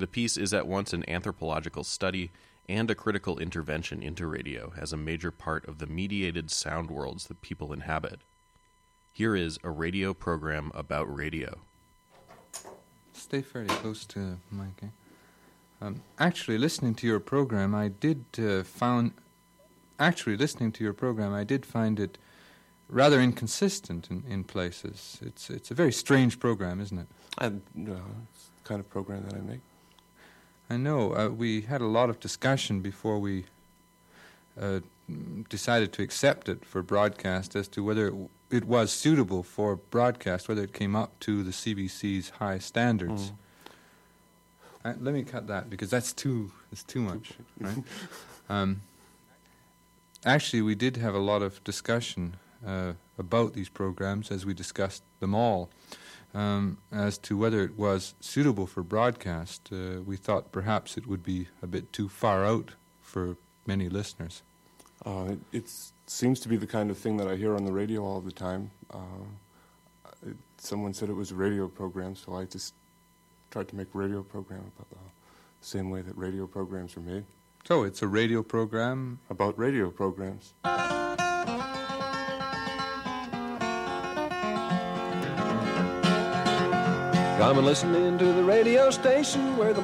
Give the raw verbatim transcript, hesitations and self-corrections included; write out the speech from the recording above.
The piece is at once an anthropological study and a critical intervention into radio as a major part of the mediated sound worlds that people inhabit. Here is a radio program about radio. Stay fairly close to the mic. Eh? Um, actually, listening to your program, I did uh, found. Actually, listening to your program, I did find it rather inconsistent in, in places. It's it's a very strange program, isn't it? I, no, it's the kind of program that I make. I know. Uh, we had a lot of discussion before we uh, decided to accept it for broadcast as to whether it, w- it was suitable for broadcast, whether it came up to the C B C's high standards. Mm. Uh, let me cut that because that's too it's too much, right? Um, actually, we did have a lot of discussion uh, about these programs as we discussed them all. Um, as to whether it was suitable for broadcast. Uh, we thought perhaps it would be a bit too far out for many listeners. Uh, it it's, seems to be the kind of thing that I hear on the radio all the time. Uh, it, someone said it was a radio program, so I just tried to make a radio program about the same way that radio programs are made. So it's a radio program? About radio programs. Come and listen in to the radio station where the